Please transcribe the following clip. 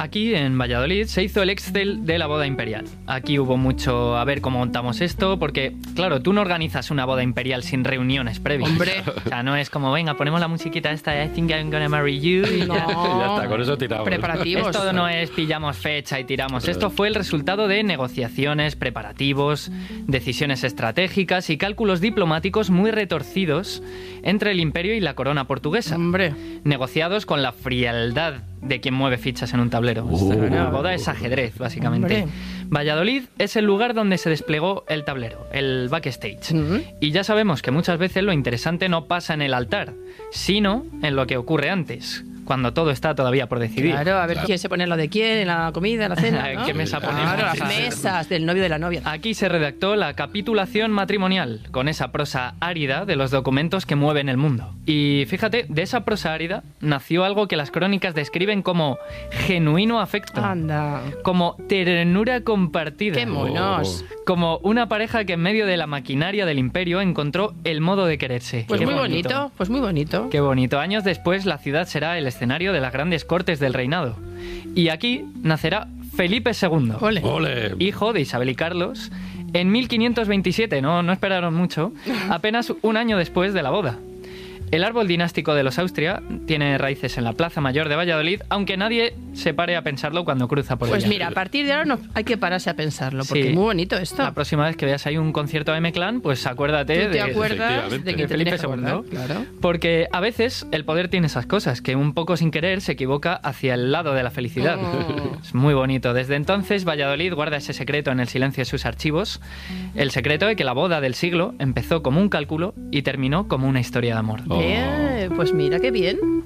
Aquí, en Valladolid, se hizo el Excel de la boda imperial. Aquí hubo mucho a ver cómo montamos esto, porque, claro, tú no organizas una boda imperial sin reuniones previas. Hombre. O sea, no es como, venga, ponemos la musiquita esta, I think I'm gonna marry you. Y No. Ya está, con eso tiramos. Preparativos. Esto no es pillamos fecha y tiramos. Esto fue el resultado de negociaciones, preparativos, decisiones estratégicas y cálculos diplomáticos muy retorcidos entre el imperio y la corona portuguesa. Hombre. Negociados con la frialdad de quien mueve fichas en un tablero. La boda es ajedrez, básicamente. Hombre. Valladolid es el lugar donde se desplegó el tablero, el backstage. Ujú. Y ya sabemos que muchas veces lo interesante no pasa en el altar, sino en lo que ocurre antes, cuando todo está todavía por decidir. Claro, a ver quién se pone lo de quién, en la comida, en la cena, ¿no? ¿Qué mesa ponemos? Claro, las mesas del novio y de la novia. Aquí se redactó la capitulación matrimonial, con esa prosa árida de los documentos que mueven el mundo. Y fíjate, de esa prosa árida nació algo que las crónicas describen como genuino afecto, Anda. como ternura compartida, ¡Qué monos! como una pareja que en medio de la maquinaria del imperio encontró el modo de quererse. Pues Qué muy bonito, pues muy bonito. Qué bonito. Años después, la ciudad será el escenario de las grandes cortes del reinado. Y aquí nacerá Felipe II, Ole. ¡Ole! hijo de Isabel y Carlos, en 1527, no esperaron mucho, apenas un año después de la boda. El árbol dinástico de los Austria tiene raíces en la Plaza Mayor de Valladolid, aunque nadie se pare a pensarlo cuando cruza por Pues ella. mira, a partir de ahora no hay que pararse a pensarlo, porque Sí. es muy bonito esto. La próxima vez que veas ahí un concierto de M-Clan, pues acuérdate ¿Tú te de acuerdas efectivamente. de que de te Felipe tienes que acordar? II. Claro. Porque a veces el poder tiene esas cosas, que un poco sin querer se equivoca hacia el lado de la felicidad. Oh. Es muy bonito. Desde entonces, Valladolid guarda ese secreto en el silencio de sus archivos. El secreto de que la boda del siglo empezó como un cálculo y terminó como una historia de amor. Oh. Pues mira, qué bien.